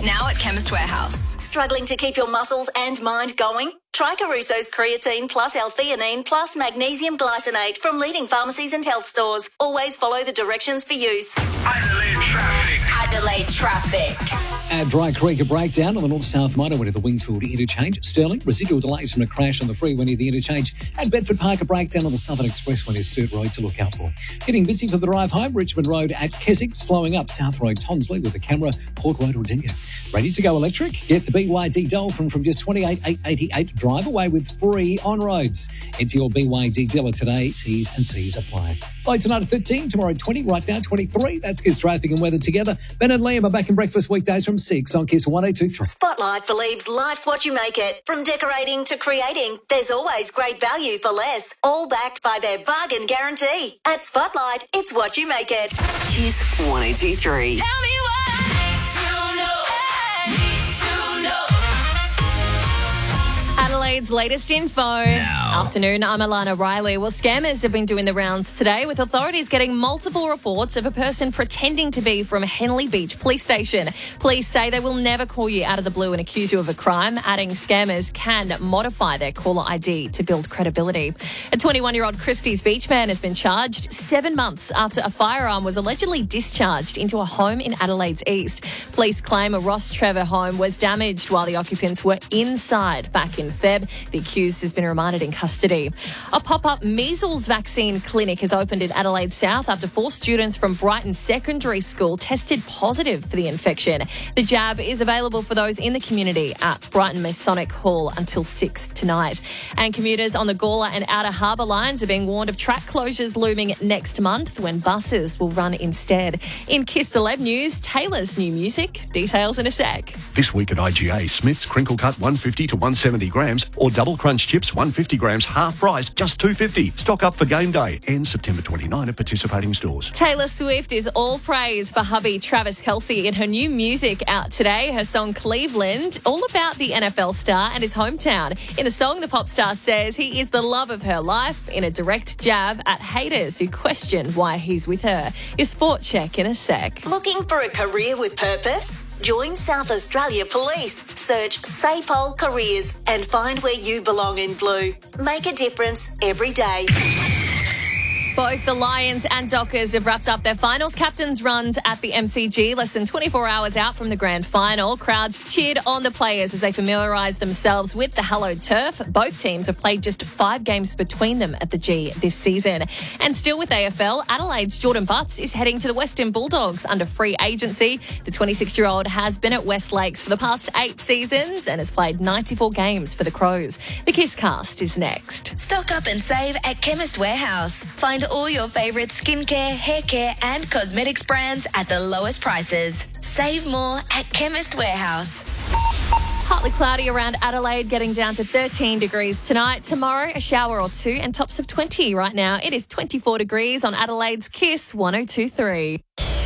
Now at Chemist Warehouse. Struggling to keep your muscles and mind going? Try Caruso's Creatine Plus L-theanine Plus Magnesium Glycinate from leading pharmacies and health stores. Always follow the directions for use. Adelaide traffic. At Dry Creek, a breakdown on the north-south motorway to the Wingfield interchange. Sterling, residual delays from a crash on the freeway near the interchange. At Bedford Park, a breakdown on the Southern Expressway near Sturt Road to look out for. Getting busy for the drive home, Richmond Road at Keswick, slowing up South Road Tonsley with a camera, Port Road or Dingle. Ready to go electric? Get the BYD Dolphin from just $28,888. Drive away with free on roads. Head to your BYD dealer today. T's and C's apply. Low tonight at 13, tomorrow 20, right now 23. That's Kiss Traffic and Weather together. Ben and Liam are back in breakfast weekdays from 6 on Kiss 1023. Spotlight believes life's what you make it. From decorating to creating, there's always great value for less. All backed by their bargain guarantee. At Spotlight, it's what you make it. Kiss 1023. Tell me what to know. Adelaide's latest info. Afternoon, I'm Alana Riley. Well, scammers have been doing the rounds today, with authorities getting multiple reports of a person pretending to be from Henley Beach Police Station. Police say they will never call you out of the blue and accuse you of a crime, adding scammers can modify their caller ID to build credibility. A 21-year-old Christie's Beach man has been charged 7 months after a firearm was allegedly discharged into a home in Adelaide's east. Police claim a Ross Trevor home was damaged while the occupants were inside back in Feb. The accused has been remanded in custody. A pop-up measles vaccine clinic has opened in Adelaide South after 4 students from Brighton Secondary School tested positive for the infection. The jab is available for those in the community at Brighton Masonic Hall until 6 tonight. And commuters on the Gawler and Outer Harbour lines are being warned of track closures looming next month when buses will run instead. In Kiss Celeb News, Taylor's new music. Details in a sec. This week at IGA, Smith's Crinkle Cut 150 to 170 grams or Double Crunch Chips 150 grams half price, just $2.50. Stock up for game day. Ends September 29 at participating stores. Taylor Swift is all praise for hubby Travis Kelce in her new music out today. Her song Cleveland, all about the NFL star and his hometown. In the song, the pop star says he is the love of her life in a direct jab at haters who question why he's with her. Your sport check in a sec. Looking for a career with purpose? Join South Australia Police. Search SAPOL Careers and find where you belong in blue. Make a difference every day. Both the Lions and Dockers have wrapped up their finals captains runs at the MCG, less than 24 hours out from the grand final. Crowds cheered on the players as they familiarised themselves with the hallowed turf. Both teams have played just 5 games between them at the G this season. And still with AFL, Adelaide's Jordan Butts is heading to the Western Bulldogs under free agency. The 26-year-old has been at West Lakes for the past 8 seasons and has played 94 games for the Crows. The Kiss Cast is next. Stock up and save at Chemist Warehouse. Find all your favourite skincare, hair care and cosmetics brands at the lowest prices. Save more at Chemist Warehouse. Partly cloudy around Adelaide, getting down to 13 degrees tonight. Tomorrow, a shower or 2 and tops of 20. Right now, it is 24 degrees on Adelaide's Kiss 1023.